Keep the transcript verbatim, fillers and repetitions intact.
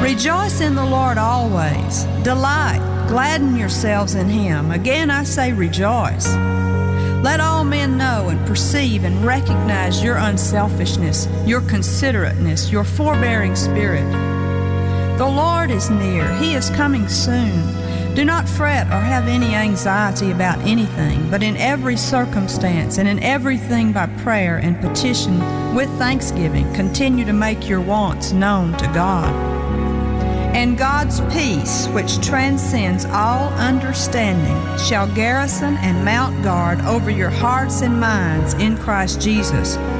Rejoice in the Lord always. Delight, gladden yourselves in Him. Again I say rejoice. Let all men know and perceive and recognize your unselfishness, your considerateness, your forbearing spirit. The Lord is near. He is coming soon. Do not fret or have any anxiety about anything, but in every circumstance and in everything by prayer and petition with thanksgiving, continue to make your wants known to God. And God's peace, which transcends all understanding, shall garrison and mount guard over your hearts and minds in Christ Jesus.